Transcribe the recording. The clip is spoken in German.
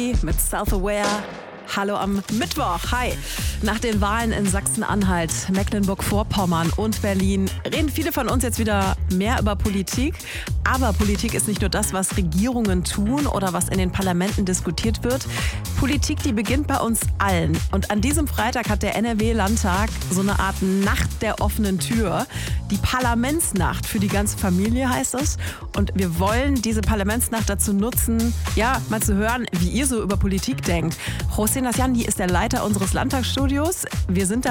mit Self-Aware. Hallo am Mittwoch. Hi. Nach den Wahlen in Sachsen-Anhalt, Mecklenburg-Vorpommern und Berlin reden viele von uns jetzt wieder mehr über Politik. Aber Politik ist nicht nur das, was Regierungen tun oder was in den Parlamenten diskutiert wird. Politik, die beginnt bei uns allen. Und an diesem Freitag hat der NRW-Landtag so eine Art Nacht der offenen Tür. Die Parlamentsnacht für die ganze Familie heißt es. Und wir wollen diese Parlamentsnacht dazu nutzen, ja, mal zu hören, wie ihr so über Politik denkt. José Nasciandi ist der Leiter unseres Landtagsstudios. Wir sind